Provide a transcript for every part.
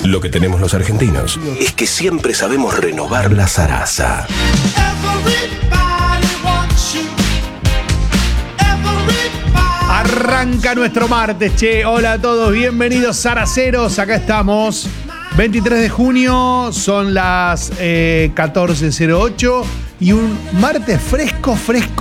Lo que tenemos los argentinos es que siempre sabemos renovar la zaraza. Arranca nuestro martes, che. Hola a todos, bienvenidos zaraceros. Acá estamos, 23 de junio, son las 14:08 y un martes fresco,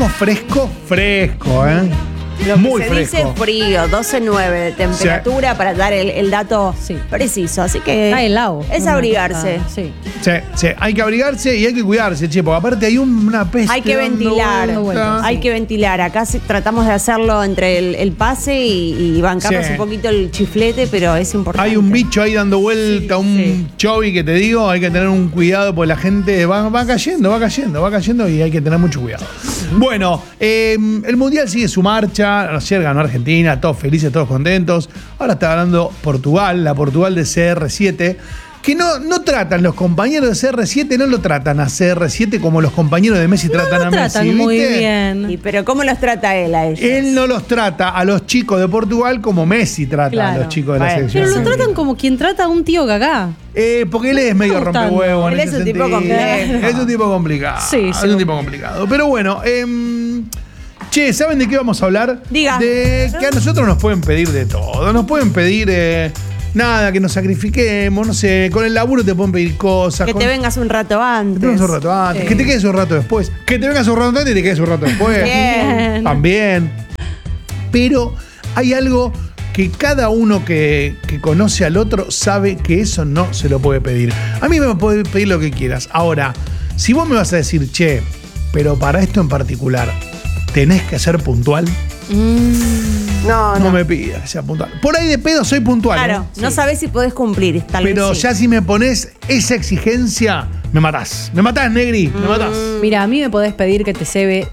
Lo muy que se fresco. dice frío, 12.9 de temperatura para dar el dato preciso. Así que Está helado. es abrigarse. Sí. Sí, hay que abrigarse y hay que cuidarse, che, porque aparte hay una peste. Hay que dando ventilar, vueltas. hay que ventilar. Acá tratamos de hacerlo entre el pase y bancarnos Sí. un poquito el chiflete, pero es importante. Hay un bicho ahí dando vuelta, un chovi que te digo, hay que tener un cuidado porque la gente va cayendo y hay que tener mucho cuidado. Bueno, el Mundial sigue su marcha, ayer ganó Argentina, todos felices, todos contentos. Ahora está ganando Portugal, la Portugal de CR7, que no tratan los compañeros de CR7, no lo tratan a CR7 como los compañeros de Messi tratan a Messi. Tratan muy ¿viste? bien. Pero ¿cómo los trata él a ellos? Él no los trata a los chicos de Portugal como Messi trata a Claro. los chicos de la Bueno, selección. Pero lo tratan como quien trata a un tío gagá. Porque él es medio Está gustando. rompehuevo en Él es ese un tipo sentido. complejo. Es un tipo complicado. Sí, es sí. un tipo complicado. Pero bueno, che, ¿saben de qué vamos a hablar? Diga. De que a nosotros nos pueden pedir de todo. Nos pueden pedir nada, que nos sacrifiquemos, no sé, con el laburo te pueden pedir cosas. Que te vengas un rato Que antes. te vengas un rato antes, que te quedes un rato después. Que te vengas un rato antes y te quedes un rato después. Bien. También. Pero hay algo que cada uno que conoce al otro sabe que eso no se lo puede pedir. A mí me puede pedir lo que quieras. Ahora, si vos me vas a decir, che, pero para esto en particular, tenés que ser puntual, no me pidas que sea puntual. Por ahí de pedo soy puntual. Claro, ¿eh? no sabés si podés cumplir. Tal Pero vez sí. ya si me pones esa exigencia, me matás. Me matás, Negri, me matás. Mira, a mí me podés pedir que te cebe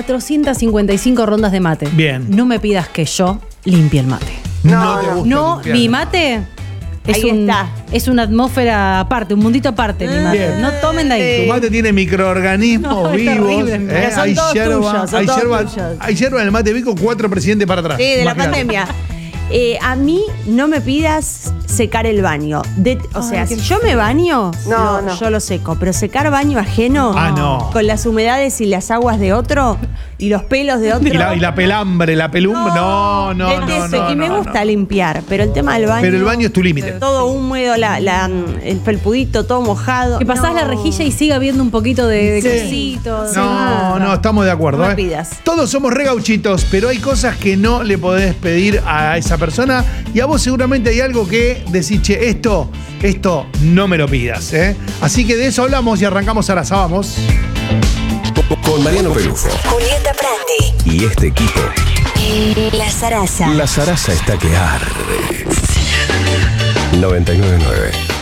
455 rondas de mate. Bien. No me pidas que yo limpie el mate. No te gusta No, limpiar. mi mate Ahí está. es una atmósfera aparte, un mundito aparte, mi mate. Bien. No tomen de ahí. Tu mate tiene microorganismos No, es vivos. terrible. Pero son todos tuyos, son todos tuyos. Hay hierba en el mate Vico, 4 presidentes para atrás. Sí, de la Imagínate. pandemia. A mí no me pidas secar el baño. O sea, si yo me baño, yo lo seco. Pero secar baño ajeno, No. con las humedades y las aguas de otro, y los pelos de otro. Y la pelambre, la pelumbre. No. Detesto. Y me gusta limpiar, pero el tema del baño. Pero el baño es tu límite. Todo húmedo, el felpudito todo mojado. Que pasás la rejilla y siga habiendo un poquito de Sí. cosito. No, estamos de acuerdo. No me pidas. Todos somos re gauchitos, pero hay cosas que no le podés pedir a esa persona. Y a vos seguramente hay algo que decís, che, esto no me lo pidas. Así que de eso hablamos y arrancamos ahora. Vamos. Con Mariano Pelufo Julieta Prandi. y este equipo, La Zaraza. la zaraza está que arde. 99.9